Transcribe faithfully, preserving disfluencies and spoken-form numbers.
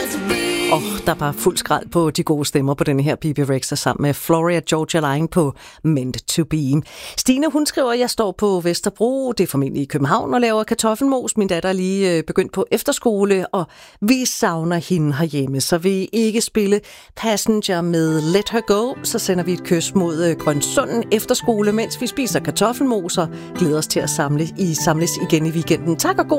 Og oh, der var fuld skrald på de gode stemmer på denne her B B Rexha sammen med Floria Georgia Line på Meant to Be. Stine, hun skriver, at jeg står på Vesterbro, det er formentlig i København, og laver kartoffelmos. Min datter er lige begyndt på efterskole, og vi savner hende herhjemme, så vi ikke spille Passenger med Let Her Go, så sender vi et kys mod Grønsunden Efterskole, mens vi spiser kartoffelmos og glæder os til at samle i, samles igen i weekenden. Tak og god